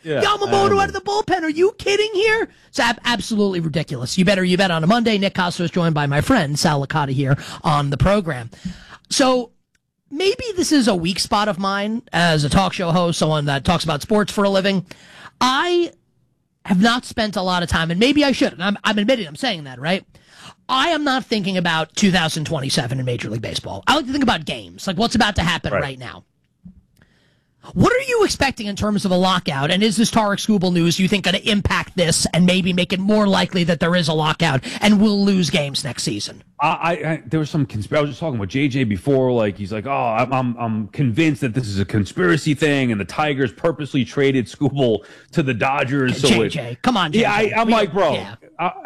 Yeah, Yamamoto out of the bullpen. Are you kidding here? It's absolutely ridiculous. You bet on a Monday. Nick Costa is joined by my friend Sal Licata here on the program. So maybe this is a weak spot of mine as a talk show host, someone that talks about sports for a living. I have not spent a lot of time, and maybe I should. I'm admitting I'm saying that, right? I am not thinking about 2027 in Major League Baseball. I like to think about games, like what's about to happen right now. What are you expecting in terms of a lockout? And is this Tarik Skubal news, you think, going to impact this and maybe make it more likely that there is a lockout and we'll lose games next season? There was some conspiracy. I was just talking with JJ before. Like he's like, I'm convinced that this is a conspiracy thing, and the Tigers purposely traded Skubal to the Dodgers. So JJ, come on, JJ. Yeah, I'm like, bro. Yeah.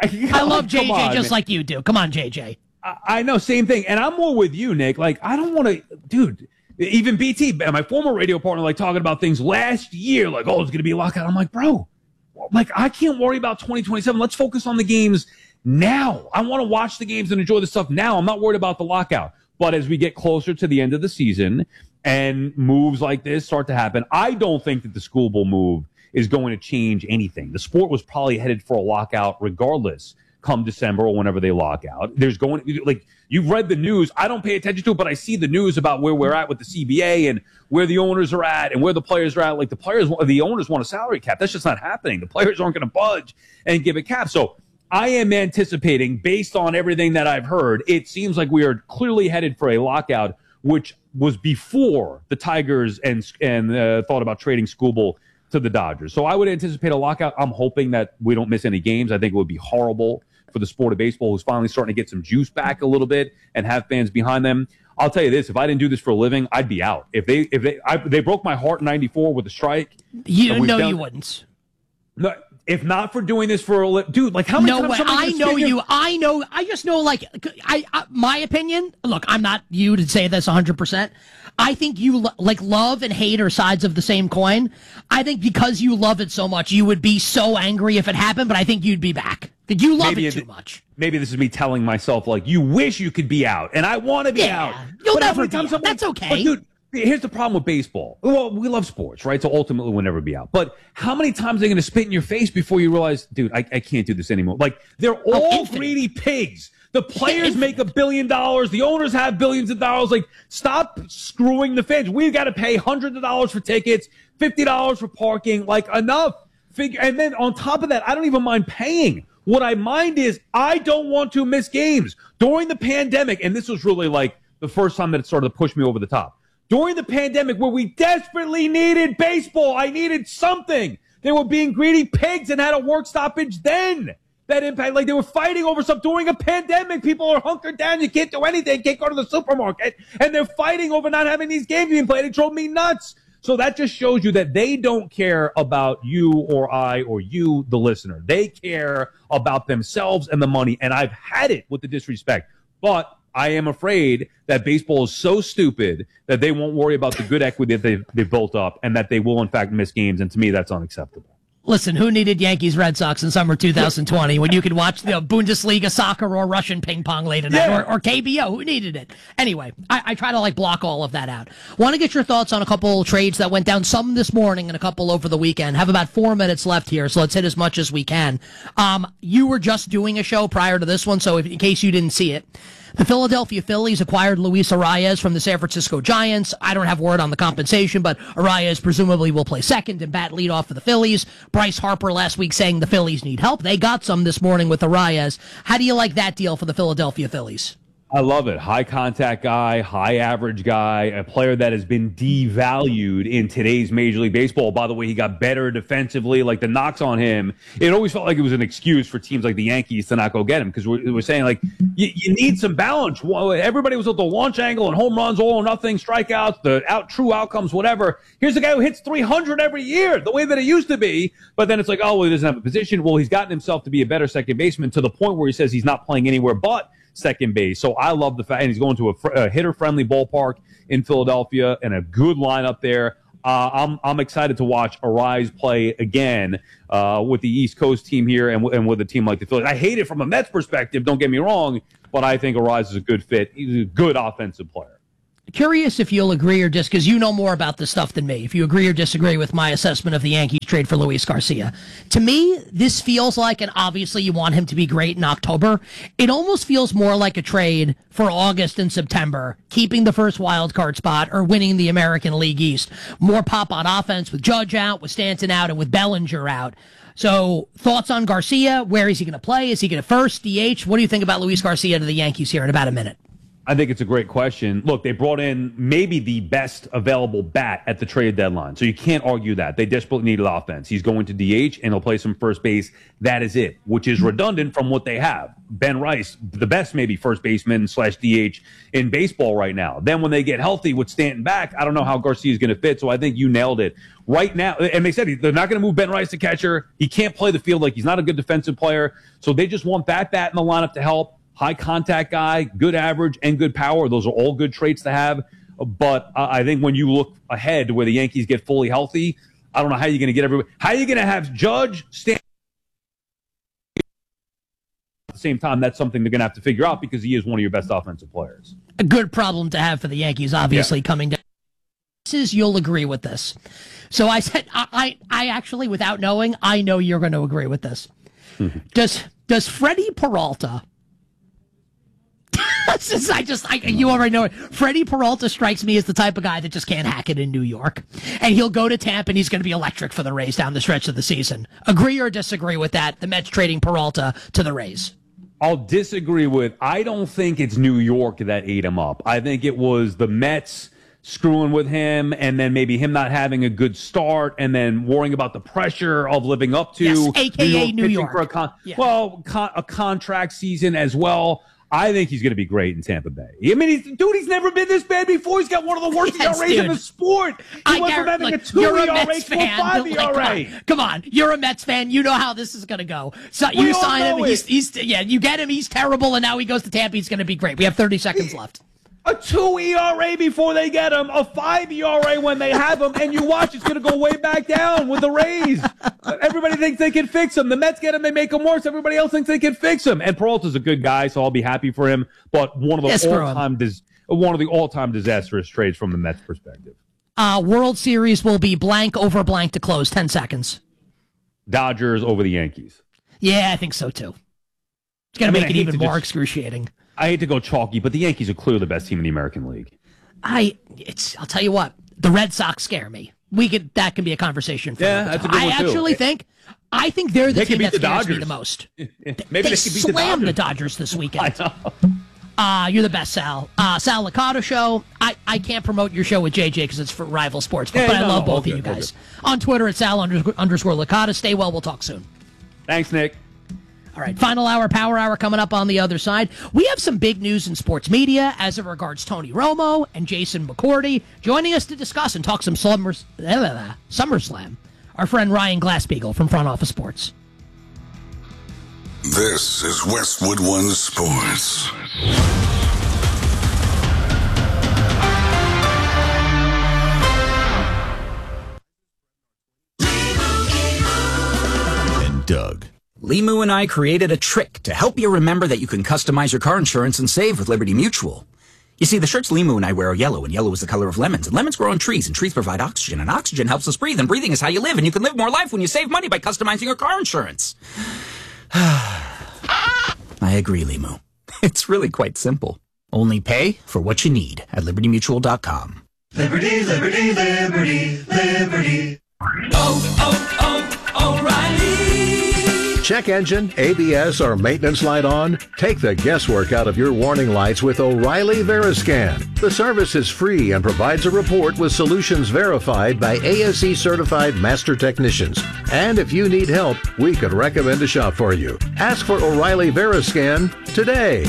I love JJ just like you do. Come on, JJ. I know, same thing. And I'm more with you, Nick. Like, I don't want to, dude. Even BT, my former radio partner, like talking about things last year, like, oh, it's going to be a lockout. I'm like, bro, like, I can't worry about 2027. Let's focus on the games now. I want to watch the games and enjoy the stuff now. I'm not worried about the lockout. But as we get closer to the end of the season and moves like this start to happen, I don't think that the Skubal move is going to change anything. The sport was probably headed for a lockout regardless come December or whenever they lock out. There's going, like, you've read the news. I don't pay attention to it, but I see the news about where we're at with the CBA and where the owners are at and where the players are at. Like, the owners want a salary cap. That's just not happening. The players aren't going to budge and give a cap. So I am anticipating, based on everything that I've heard, it seems like we are clearly headed for a lockout, which was before the Tigers and thought about trading Skubal to the Dodgers. So I would anticipate a lockout. I'm hoping that we don't miss any games. I think it would be horrible for the sport of baseball, who's finally starting to get some juice back a little bit and have fans behind them. I'll tell you this: if I didn't do this for a living, I'd be out. If they broke my heart in '94 with a strike, you wouldn't. No, if not for doing this for a living, dude. Like, how many times? No way. I know you. I know. I just know. Like, my opinion. Look, I'm not you to say this 100%. I think you love and hate are sides of the same coin. I think because you love it so much, you would be so angry if it happened. But I think you'd be back. That you love it too much. Maybe this is me telling myself, like, you wish you could be out, and I want to be out. You'll never be out. That's okay. But dude, here's the problem with baseball. Well, we love sports, right? So ultimately we'll never be out. But how many times are they going to spit in your face before you realize, dude, I can't do this anymore? Like, they're all greedy pigs. The players make $1 billion. The owners have billions of dollars. Like, stop screwing the fans. We've got to pay hundreds of dollars for tickets, $50 for parking. Like, enough. And then on top of that, I don't even mind paying. What I mind is I don't want to miss games. During the pandemic, and this was really like the first time that it started to push me over the top. During the pandemic, where we desperately needed baseball, I needed something. They were being greedy pigs and had a work stoppage then. That impact, like, they were fighting over stuff during a pandemic. People are hunkered down. You can't do anything. Can't go to the supermarket. And they're fighting over not having these games being played. It drove me nuts. So that just shows you that they don't care about you or I or you, the listener. They care about themselves and the money. And I've had it with the disrespect. But I am afraid that baseball is so stupid that they won't worry about the good equity that they've built up and that they will, in fact, miss games. And to me, that's unacceptable. Listen, who needed Yankees Red Sox in summer 2020 when you could watch the Bundesliga soccer or Russian ping pong late at night or KBO? Who needed it? Anyway, I try to block all of that out. Want to get your thoughts on a couple trades that went down, some this morning and a couple over the weekend. Have about 4 minutes left here, so let's hit as much as we can. You were just doing a show prior to this one, so in case you didn't see it. The Philadelphia Phillies acquired Luis Arias from the San Francisco Giants. I don't have word on the compensation, but Arias presumably will play second and bat leadoff for the Phillies. Bryce Harper last week saying the Phillies need help. They got some this morning with Arias. How do you like that deal for the Philadelphia Phillies? I love it. High contact guy, high average guy, a player that has been devalued in today's Major League Baseball. By the way, he got better defensively. Like, the knocks on him, it always felt like it was an excuse for teams like the Yankees to not go get him, because we're saying, like, you need some balance. Everybody was at the launch angle and home runs, all or nothing, strikeouts, true outcomes, whatever. Here's a guy who hits 300 every year, the way that it used to be. But then it's like, oh, well, he doesn't have a position. Well, he's gotten himself to be a better second baseman to the point where he says he's not playing anywhere but second base. So I love the fact, and he's going to a hitter-friendly ballpark in Philadelphia and a good lineup there. I'm excited to watch Arias play again with the East Coast team here and with a team like the Phillies. I hate it from a Mets perspective, don't get me wrong, but I think Arias is a good fit. He's a good offensive player. curious if you'll agree or just because you know more about this stuff than me, if you agree or disagree with my assessment of the Yankees trade for Luis Garcia. To me, this feels like, and obviously you want him to be great in October, it almost feels more like a trade for August and September, keeping the first wild card spot or winning the American League East. More pop on offense with Judge out, with Stanton out, and with Bellinger out. So thoughts on Garcia? Where is he going to play? Is he going to first, DH? What do you think about Luis Garcia to the Yankees here in about a minute? I think it's a great question. Look, they brought in maybe the best available bat at the trade deadline, so you can't argue that. They desperately needed offense. He's going to DH, and he'll play some first base. That is it, which is redundant from what they have. Ben Rice, the best maybe first baseman / DH in baseball right now. Then when they get healthy with Stanton back, I don't know how Garcia's going to fit, so I think you nailed it. Right now, and they said they're not going to move Ben Rice to catcher. He can't play the field, like he's not a good defensive player, so they just want that bat in the lineup to help. High contact guy, good average, and good power. Those are all good traits to have. But I think when you look ahead where the Yankees get fully healthy, I don't know how you're going to get everybody. How are you going to have Judge stand at the same time? That's something they're going to have to figure out because he is one of your best offensive players. A good problem to have for the Yankees, obviously, coming down. You'll agree with this. So I said, I actually, without knowing, I know you're going to agree with this. Does Freddie Peralta... you already know it. Freddie Peralta strikes me as the type of guy that just can't hack it in New York. And he'll go to Tampa and he's going to be electric for the Rays down the stretch of the season. Agree or disagree with that? The Mets trading Peralta to the Rays. I'll disagree with, I don't think it's New York that ate him up. I think it was the Mets screwing with him and then maybe him not having a good start and then worrying about the pressure of living up to a.k.a. New York. For a contract season as well. I think he's going to be great in Tampa Bay. I mean, he's never been this bad before. He's got one of the worst ERAs in the sport. He went from having a 2 ERA to a 5 ERA. Come on, you're a Mets fan. You know how this is going to go. So you sign him. You get him. He's terrible, and now he goes to Tampa. He's going to be great. We have 30 seconds left. A 2 ERA before they get him, a 5 ERA when they have him, and you watch, it's going to go way back down with the Rays. Everybody thinks they can fix him. The Mets get him, they make him worse. Everybody else thinks they can fix him. And Peralta's a good guy, so I'll be happy for him. But one of the all-time disastrous trades from the Mets perspective. World Series will be blank over blank to close. 10 seconds. Dodgers over the Yankees. Yeah, I think so too. It's going to make it even more excruciating. I hate to go chalky, but the Yankees are clearly the best team in the American League. I'll tell you what, the Red Sox scare me. That can be a conversation for that's a good one too. I think they're the team that scares me the most. Maybe they slammed the Dodgers this weekend. I know. You're the best, Sal. Sal Licata Show. I can't promote your show with JJ because it's for rival sports, but I love both of you guys. On Twitter at Sal_Licata. Stay well. We'll talk soon. Thanks, Nick. All right, final hour, Power Hour coming up on the other side. We have some big news in sports media as it regards Tony Romo and Jason McCourty. Joining us to discuss and talk some SummerSlam, our friend Ryan Glasspiegel from Front Office Sports. This is Westwood One Sports. And Doug. Limu and I created a trick to help you remember that you can customize your car insurance and save with Liberty Mutual. You see, the shirts Limu and I wear are yellow, and yellow is the color of lemons, and lemons grow on trees, and trees provide oxygen, and oxygen helps us breathe, and breathing is how you live, and you can live more life when you save money by customizing your car insurance. I agree, Limu. It's really quite simple. Only pay for what you need at LibertyMutual.com. Liberty, liberty, liberty, liberty. O'Reilly. Check engine, ABS, or maintenance light on? Take the guesswork out of your warning lights with O'Reilly Veriscan. The service is free and provides a report with solutions verified by ASE certified master technicians. And if you need help, we could recommend a shop for you. Ask for O'Reilly Veriscan today.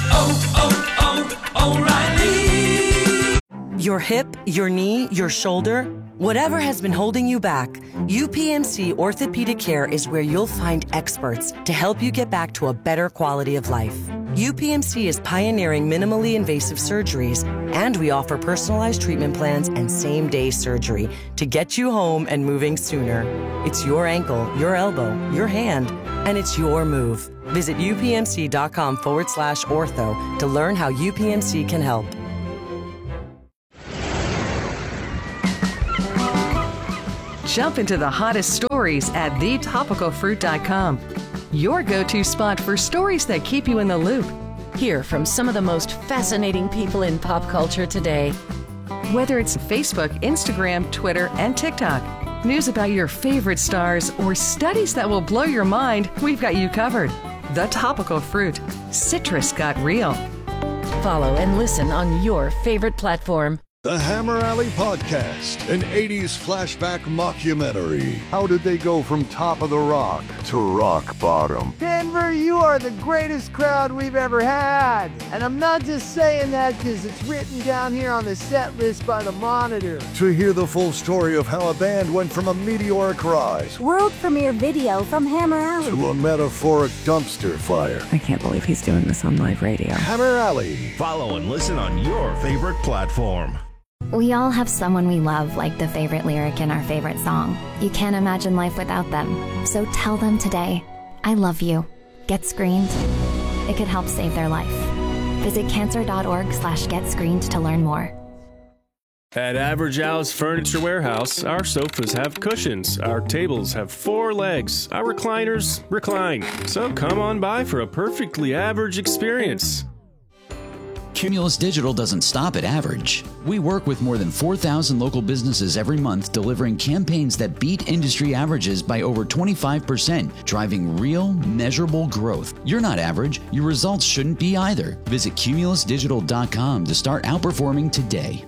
O'Reilly. Your hip, your knee, your shoulder, whatever has been holding you back, UPMC Orthopedic Care is where you'll find experts to help you get back to a better quality of life. UPMC is pioneering minimally invasive surgeries, and we offer personalized treatment plans and same-day surgery to get you home and moving sooner. It's your ankle, your elbow, your hand, and it's your move. Visit upmc.com/ortho to learn how UPMC can help. Jump into the hottest stories at thetopicalfruit.com. Your go-to spot for stories that keep you in the loop. Hear from some of the most fascinating people in pop culture today. Whether it's Facebook, Instagram, Twitter, and TikTok, news about your favorite stars, or studies that will blow your mind, we've got you covered. The Topical Fruit. Citrus got real. Follow and listen on your favorite platform. The Hammer Alley Podcast, an 80s flashback mockumentary. How did they go from top of the rock to rock bottom? Denver, you are the greatest crowd we've ever had. And I'm not just saying that because it's written down here on the set list by the Monitor. To hear the full story of how a band went from a meteoric rise, world premiere video from Hammer Alley, to a metaphoric dumpster fire. I can't believe he's doing this on live radio. Hammer Alley. Follow and listen on your favorite platform. We all have someone we love, like the favorite lyric in our favorite song. You can't imagine life without them. So tell them today, I love you. Get screened. It could help save their life. Visit cancer.org/getscreened to learn more. At Average Al's Furniture Warehouse, our sofas have cushions, our tables have 4 legs, our recliners recline. So come on by for a perfectly average experience. Cumulus Digital doesn't stop at average. We work with more than 4,000 local businesses every month, delivering campaigns that beat industry averages by over 25%, driving real, measurable growth. You're not average. Your results shouldn't be either. Visit cumulusdigital.com to start outperforming today.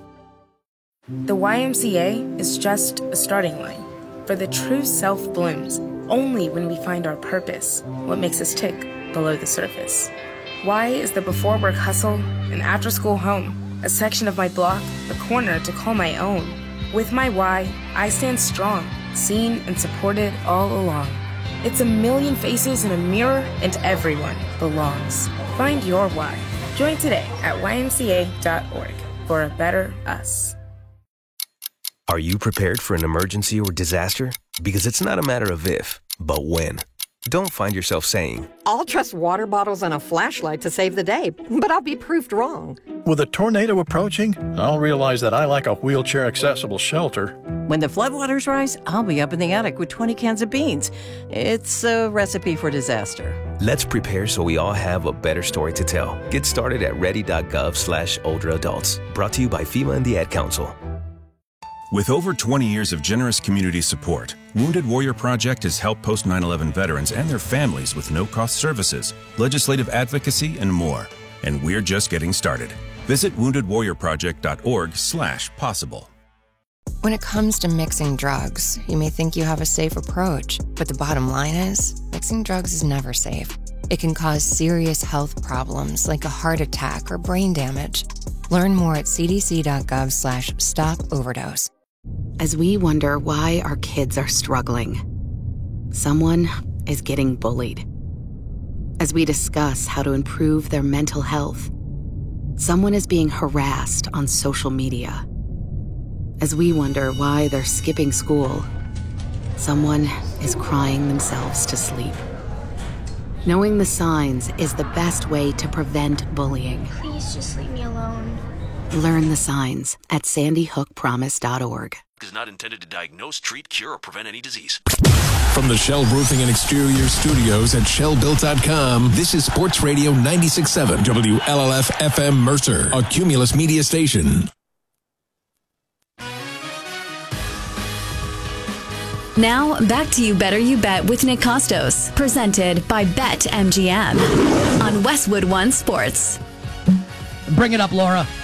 The YMCA is just a starting line, for the true self blooms only when we find our purpose, what makes us tick below the surface. Y is the before-work hustle, an after-school home, a section of my block, a corner to call my own. With my Y, I stand strong, seen and supported all along. It's a million faces in a mirror, and everyone belongs. Find your Y. Join today at ymca.org for a better us. Are you prepared for an emergency or disaster? Because it's not a matter of if, but when. Don't find yourself saying, I'll trust water bottles and a flashlight to save the day, but I'll be proved wrong. With a tornado approaching, I'll realize that I like a wheelchair-accessible shelter. When the floodwaters rise, I'll be up in the attic with 20 cans of beans. It's a recipe for disaster. Let's prepare so we all have a better story to tell. Get started at ready.gov/older adults. Brought to you by FEMA and the Ad Council. With over 20 years of generous community support, Wounded Warrior Project has helped post 9/11 veterans and their families with no-cost services, legislative advocacy, and more. And we're just getting started. Visit woundedwarriorproject.org/possible. When it comes to mixing drugs, you may think you have a safe approach, but the bottom line is, mixing drugs is never safe. It can cause serious health problems like a heart attack or brain damage. Learn more at cdc.gov/stop-overdose. As we wonder why our kids are struggling, someone is getting bullied. As we discuss how to improve their mental health, someone is being harassed on social media. As we wonder why they're skipping school, someone is crying themselves to sleep. Knowing the signs is the best way to prevent bullying. Please just leave me alone. Learn the signs at sandyhookpromise.org. Is not intended to diagnose, treat, cure, or prevent any disease. From the Shell Roofing and Exterior Studios at ShellBuilt.com, this is Sports Radio 96.7 WLLF FM Mercer, a Cumulus media station. Now, back to You Better You Bet with Nick Costos, presented by BetMGM on Westwood One Sports. Bring it up, Laura.